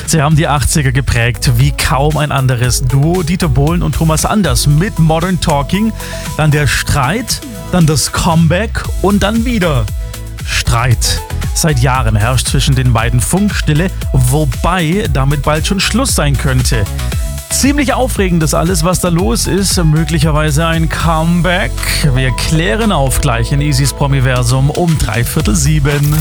Sie haben die 80er geprägt wie kaum ein anderes Duo. Dieter Bohlen und Thomas Anders mit Modern Talking. Dann der Streit, dann das Comeback und dann wieder Streit. Seit Jahren herrscht zwischen den beiden Funkstille, wobei damit bald schon Schluss sein könnte. Ziemlich aufregend ist alles, was da los ist. Möglicherweise ein Comeback. Wir klären auf gleich in Easys Promiversum um 6:45.